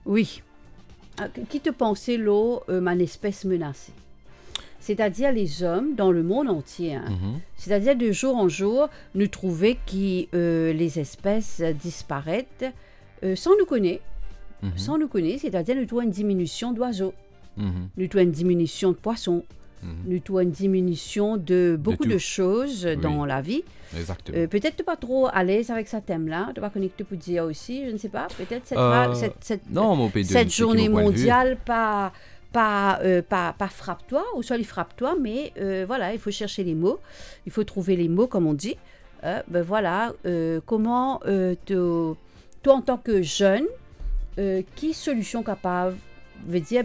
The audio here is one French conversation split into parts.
Oui. Qui te pensait l'eau, une espèce menacée? C'est-à-dire les hommes dans le monde entier. C'est-à-dire de jour en jour, nous trouver que les espèces disparaissent sans nous connaître. Sans nous connaître, c'est-à-dire nous trouvons une diminution d'oiseaux, nous trouvons une diminution de poissons, nous trouvons une diminution de beaucoup de choses dans la vie. Exactement. Peut-être tu n'es pas trop à l'aise avec ce thème-là, tu vas connecter pour dire aussi, je ne sais pas, peut-être cette journée mondiale pas frappe-toi, ou soit il frappe-toi, mais voilà, il faut chercher les mots, il faut trouver les mots, comme on dit. Voilà, comment, toi en tant que jeune, qui solution capable veut dire,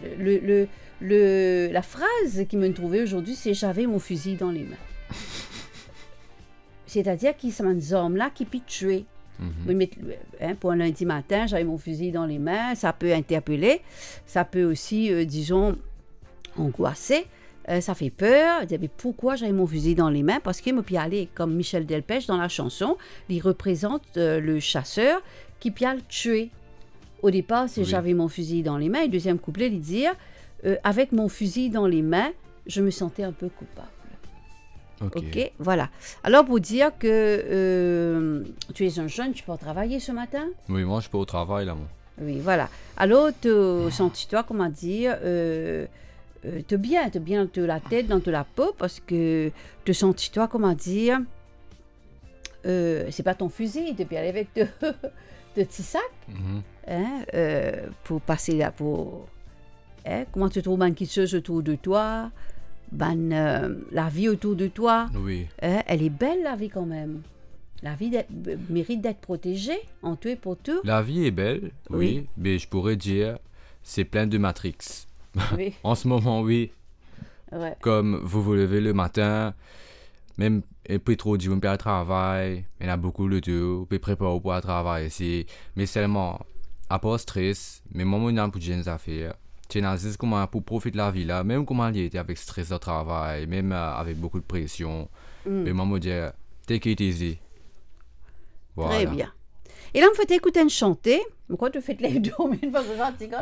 la phrase qui me trouvait aujourd'hui, c'est « j'avais mon fusil dans les mains ». C'est-à-dire qu'il y a des hommes-là qui peuvent tuer. Pour un lundi matin, j'avais mon fusil dans les mains, ça peut interpeller, ça peut aussi, disons, angoisser, ça fait peur. Mais pourquoi j'avais mon fusil dans les mains? Parce qu'il me peut aller, comme Michel Delpech dans la chanson, il représente le chasseur qui peut le tuer. Au départ, c'est j'avais mon fusil dans les mains, et deuxième couplet, il dit avec mon fusil dans les mains, je me sentais un peu coupable. Ok, voilà. Alors, pour dire que tu es un jeune, tu peux travailler ce matin? Oui, moi, je peux au travail, là, moi. Oui, voilà. Alors, sens-toi, comment dire, t'es bien de la tête dans de la peau, parce que te sens-toi, comment dire, c'est pas ton fusil, tu peux aller avec de petits sacs, pour passer là, comment tu trouves une quitteuse autour de toi, la vie autour de toi, elle est belle, la vie, quand même. La vie mérite d'être protégée, en tout et pour tout. La vie est belle, oui, mais je pourrais dire, c'est plein de Matrix. Oui. En ce moment, oui. Ouais. Comme vous levez le matin, même un peu trop dur, on peut aller travail, il y a beaucoup de temps, on peut préparer pour aller travailler ici, mais seulement, à part stress, mais moi, on a pour des affaires. Tu sais, comment pour profiter de la vie là, même comment il était avec stress de travail, même avec beaucoup de pression. Mais moi, je dis, take it easy. Voilà. Très bien. Et là, on fait écouter une chanter. Pourquoi tu fais les dormir une fois que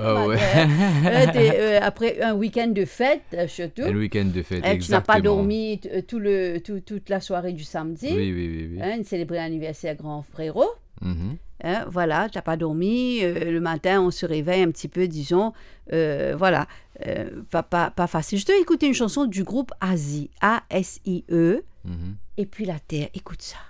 après un week-end de fête, surtout. Un week-end de fête, exactement. Tu n'as pas dormi toute la soirée du samedi. Oui. Une célébrer l'anniversaire grand frérot. Voilà, tu n'as pas dormi. Le matin, on se réveille un petit peu, disons. Voilà, pas facile. Je te vais écouter une chanson du groupe Asie, A-S-I-E. Et puis la terre, écoute ça.